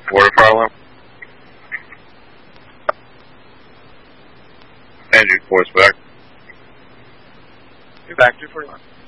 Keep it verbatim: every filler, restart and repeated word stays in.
Water fire alarm. Andrew, force back. You're back, two forty-one.